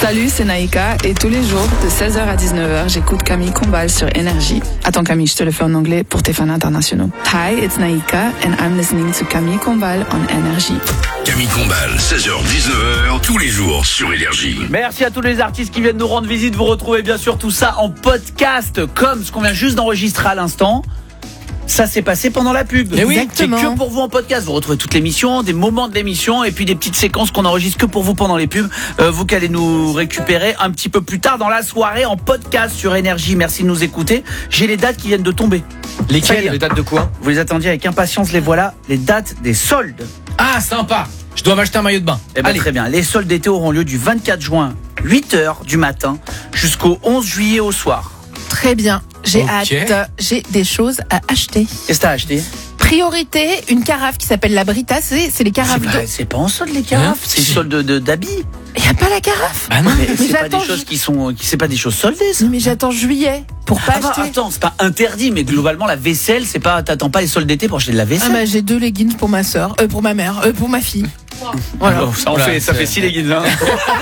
Salut, c'est Naïka et tous les jours de 16h à 19h, j'écoute Camille Combal sur Énergie. Attends Camille, je te le fais en anglais pour tes fans internationaux. Hi, it's Naïka and I'm listening to Camille Combal on Énergie. Camille Combal, 16h-19h, tous les jours sur Énergie. Merci à tous les artistes qui viennent nous rendre visite. Vous retrouvez bien sûr tout ça en podcast, comme ce qu'on vient juste d'enregistrer à l'instant. Ça s'est passé pendant la pub. Et oui, c'est que pour vous en podcast. Vous retrouvez toute l'émission, des moments de l'émission et puis des petites séquences qu'on enregistre que pour vous pendant les pubs. Vous qu'allez nous récupérer un petit peu plus tard dans la soirée en podcast sur Énergie. Merci de nous écouter. J'ai les dates qui viennent de tomber. Lesquelles? Les dates de quoi? Vous les attendiez avec impatience, les voilà. Les dates des soldes. Ah, sympa. Je dois m'acheter un maillot de bain. Eh ben, très bien. Les soldes d'été auront lieu du 24 juin, 8h du matin, jusqu'au 11 juillet au soir. Très bien, j'ai Ok. hâte, j'ai des choses à acheter. Qu'est-ce que t'as acheté? Priorité, une carafe qui s'appelle la Brita, c'est les carafes d'eau. C'est pas en solde les carafes, c'est si. solde d'habits. Il n'y a pas la carafe. Ah non. Mais c'est pas j'attends des choses c'est pas des choses soldées ça. Mais j'attends juillet pour pas acheter. Attends, c'est pas interdit, mais globalement la vaisselle, c'est pas, t'attends pas les soldes d'été pour acheter de la Ah vaisselle. bah j'ai 2 leggings pour ma soeur, pour ma mère, pour ma fille. Voilà. Alors, ça Voilà, ça fait 6 leggings. Hein.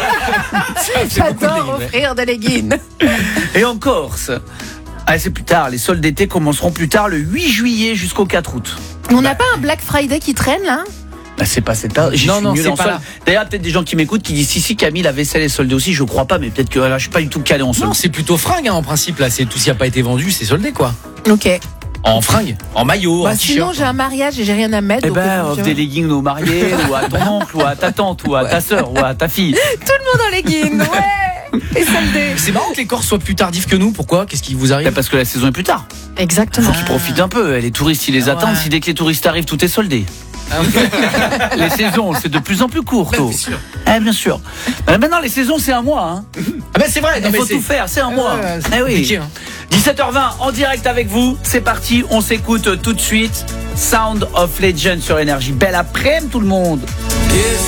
J'adore offrir des leggings. Et en Corse, c'est plus tard. Les soldes d'été commenceront plus tard, le 8 juillet jusqu'au 4 août. On n'a pas un Black Friday qui traîne là? Bah, c'est pas cette heure. Non, c'est pas là. D'ailleurs, peut-être des gens qui m'écoutent qui disent si Camille, la vaisselle est soldée aussi. Je crois pas, mais peut-être que là, je suis pas du tout calé en solde. Non, c'est plutôt fringue en principe là. C'est tout ce qui a pas été vendu, c'est soldé quoi. Ok. En fringue, en maillot, Bah, en sinon t-shirt. j'ai un mariage et j'ai rien à mettre. Eh donc, ben, je offre des leggings aux mariés, ou à ton oncle, ou à ta tante, ou à ta sœur, ou à ta fille. tout le monde en leggings, ouais. Et soldé. C'est marrant que les Corses soient plus tardifs que nous. Pourquoi? Qu'est-ce qui vous Bah, arrive? parce que la saison est plus tard. Exactement. Ils profitent un peu. Les touristes, ils les Ah attendent. ouais. Si dès que les touristes arrivent, tout est soldé. Les saisons, c'est de plus en plus court. Bien sûr. Bien sûr. Maintenant, les saisons, c'est un mois. Hein. Ah ben c'est vrai. Il faut tout faire, c'est un mois. C'est Eh oui. compliqué, hein. 17h20 en direct avec vous. C'est parti, on s'écoute tout de suite. Sound of Legend sur Énergie. Belle après-midi tout le monde. Yes.